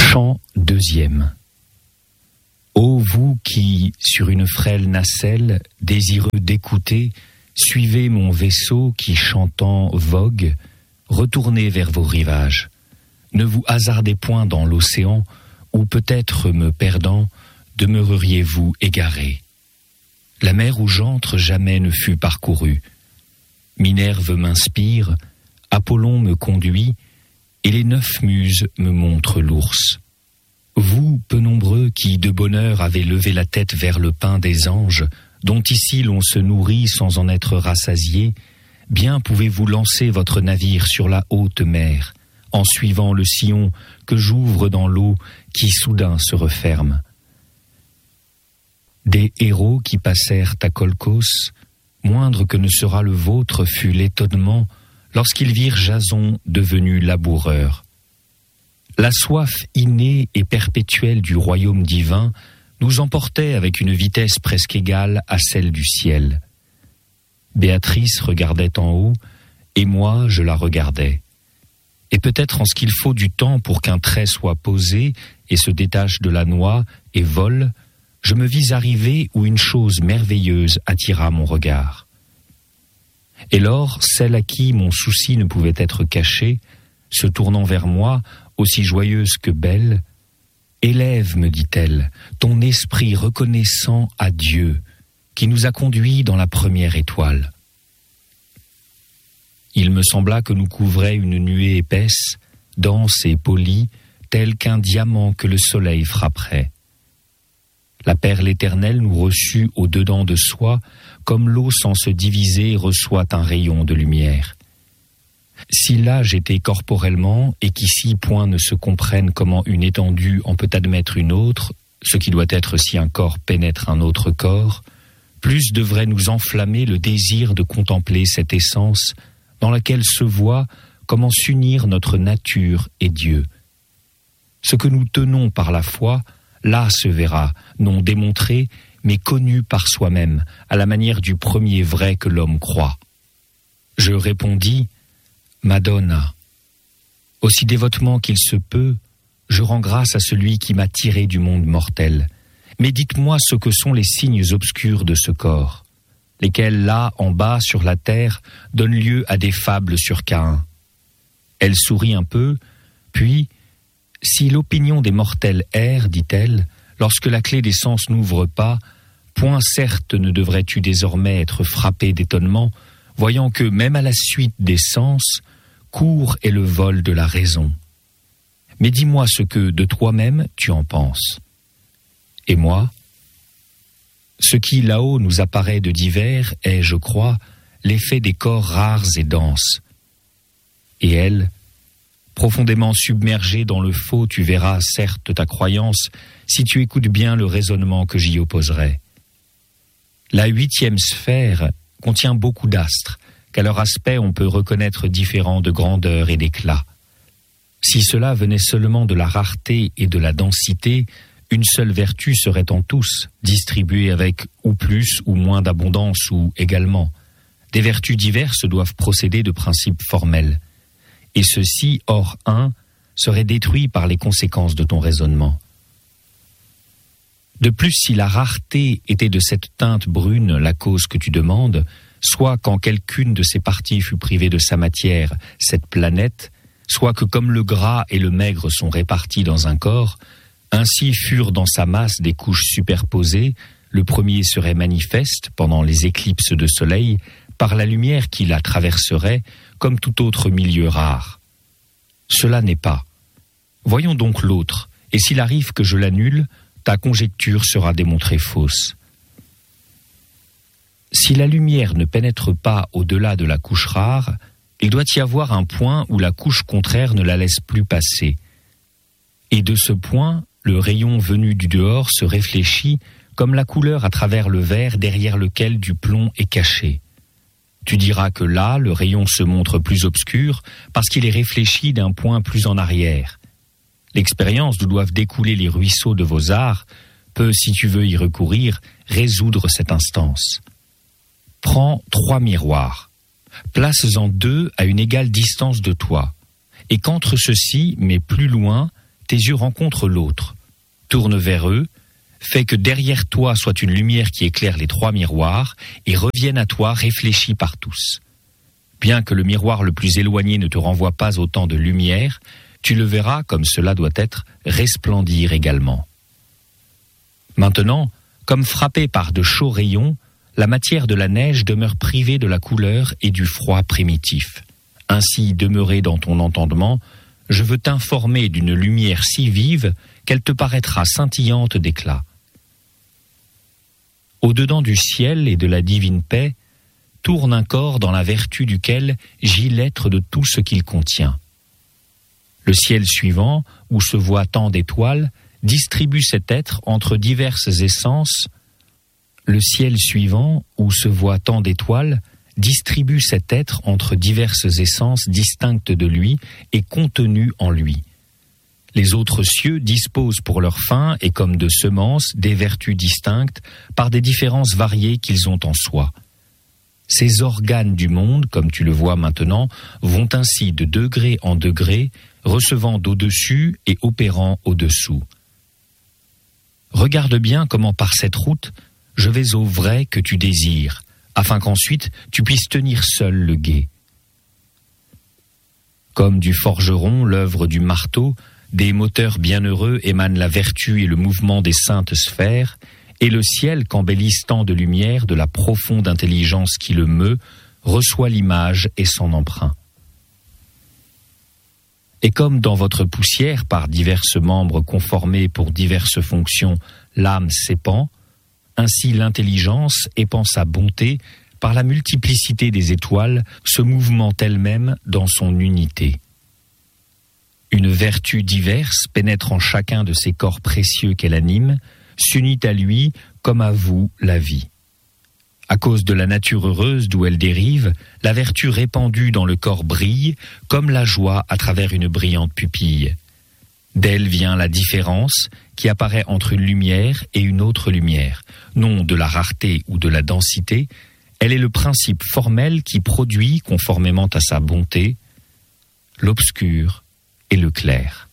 Chant deuxième. Ô vous qui, sur une frêle nacelle, désireux d'écouter, suivez mon vaisseau qui, chantant, vogue, retournez vers vos rivages. Ne vous hasardez point dans l'océan, où peut-être me perdant, demeureriez-vous égarés. La mer où j'entre jamais ne fut parcourue. Minerve m'inspire, Apollon me conduit, et les 9 muses me montrent l'ours. Vous, peu nombreux, qui de bonheur avez levé la tête vers le pain des anges, dont ici l'on se nourrit sans en être rassasié, bien pouvez-vous lancer votre navire sur la haute mer, en suivant le sillon que j'ouvre dans l'eau qui soudain se referme. Des héros qui passèrent à Colchos, moindre que ne sera le vôtre fut l'étonnement lorsqu'ils virent Jason devenu laboureur. La soif innée et perpétuelle du royaume divin nous emportait avec une vitesse presque égale à celle du ciel. Béatrice regardait en haut, et moi je la regardais. Et peut-être en ce qu'il faut du temps pour qu'un trait soit posé et se détache de la noix et vole, je me vis arriver où une chose merveilleuse attira mon regard. Et lors, celle à qui mon souci ne pouvait être caché, se tournant vers moi, aussi joyeuse que belle, « Élève, me dit-elle, ton esprit reconnaissant à Dieu, qui nous a conduits dans la première étoile. » Il me sembla que nous couvrait une nuée épaisse, dense et polie, telle qu'un diamant que le soleil frapperait. La perle éternelle nous reçut au-dedans de soi, comme l'eau sans se diviser reçoit un rayon de lumière. Si là j'étais corporellement, et qu'ici point ne se comprenne comment une étendue en peut admettre une autre, ce qui doit être si un corps pénètre un autre corps, plus devrait nous enflammer le désir de contempler cette essence dans laquelle se voit comment s'unir notre nature et Dieu. Ce que nous tenons par la foi, là se verra, non démontré, mais connu par soi-même, à la manière du premier vrai que l'homme croit. Je répondis, Madonna, aussi dévotement qu'il se peut, je rends grâce à celui qui m'a tiré du monde mortel. Mais dites-moi ce que sont les signes obscurs de ce corps, lesquels là, en bas, sur la terre, donnent lieu à des fables sur Caïn. Elle sourit un peu, puis, si l'opinion des mortels erre, dit-elle, lorsque la clé des sens n'ouvre pas, point certes ne devrais-tu désormais être frappé d'étonnement, voyant que, même à la suite des sens, court est le vol de la raison. Mais dis-moi ce que, de toi-même, tu en penses. Et moi, ce qui là-haut nous apparaît de divers est, je crois, l'effet des corps rares et denses. Et elle, profondément submergée dans le faux, tu verras certes ta croyance, si tu écoutes bien le raisonnement que j'y opposerai. La 8e sphère contient beaucoup d'astres, qu'à leur aspect on peut reconnaître différents de grandeur et d'éclat. Si cela venait seulement de la rareté et de la densité, une seule vertu serait en tous, distribuée avec ou plus ou moins d'abondance ou également. Des vertus diverses doivent procéder de principes formels. Et ceci, hors un, serait détruit par les conséquences de ton raisonnement. De plus, si la rareté était de cette teinte brune la cause que tu demandes, soit quand quelqu'une de ses parties fut privée de sa matière, cette planète, soit que comme le gras et le maigre sont répartis dans un corps, ainsi furent dans sa masse des couches superposées, le premier serait manifeste, pendant les éclipses de soleil, par la lumière qui la traverserait, comme tout autre milieu rare. Cela n'est pas. Voyons donc l'autre, et s'il arrive que je l'annule, ta conjecture sera démontrée fausse. Si la lumière ne pénètre pas au-delà de la couche rare, il doit y avoir un point où la couche contraire ne la laisse plus passer. Et de ce point, le rayon venu du dehors se réfléchit comme la couleur à travers le verre derrière lequel du plomb est caché. Tu diras que là, le rayon se montre plus obscur parce qu'il est réfléchi d'un point plus en arrière. L'expérience d'où doivent découler les ruisseaux de vos arts peut, si tu veux y recourir, résoudre cette instance. Prends 3 miroirs, place-en 2 à une égale distance de toi, et qu'entre ceux-ci, mais plus loin, tes yeux rencontrent l'autre. Tourne vers eux, fais que derrière toi soit une lumière qui éclaire les 3 miroirs et revienne à toi réfléchie par tous. Bien que le miroir le plus éloigné ne te renvoie pas autant de lumière, tu le verras, comme cela doit être, resplendir également. Maintenant, comme frappée par de chauds rayons, la matière de la neige demeure privée de la couleur et du froid primitif. Ainsi demeuré dans ton entendement, je veux t'informer d'une lumière si vive qu'elle te paraîtra scintillante d'éclat. Au-dedans du ciel et de la divine paix, tourne un corps dans la vertu duquel gît l'être de tout ce qu'il contient. Le ciel suivant, où se voient tant d'étoiles, distribue cet être entre diverses essences. Le ciel suivant, où se voient tant d'étoiles, distribue cet être entre diverses essences distinctes de lui et contenues en lui. Les autres cieux disposent pour leur fin et comme de semences des vertus distinctes par des différences variées qu'ils ont en soi. Ces organes du monde, comme tu le vois maintenant, vont ainsi de degré en degré, recevant d'au-dessus et opérant au-dessous. Regarde bien comment par cette route, je vais au vrai que tu désires, afin qu'ensuite tu puisses tenir seul le gué. Comme du forgeron l'œuvre du marteau, des moteurs bienheureux émanent la vertu et le mouvement des saintes sphères, et le ciel qu'embellissent tant de lumière de la profonde intelligence qui le meut, reçoit l'image et son emprunt. Et comme dans votre poussière, par diverses membres conformés pour diverses fonctions, l'âme s'épand, ainsi l'intelligence épand sa bonté par la multiplicité des étoiles, se mouvement elle-même dans son unité. Une vertu diverse pénètre en chacun de ces corps précieux qu'elle anime, s'unit à lui comme à vous la vie. À cause de la nature heureuse d'où elle dérive, la vertu répandue dans le corps brille, comme la joie à travers une brillante pupille. D'elle vient la différence qui apparaît entre une lumière et une autre lumière, non de la rareté ou de la densité, elle est le principe formel qui produit, conformément à sa bonté, l'obscur et le clair.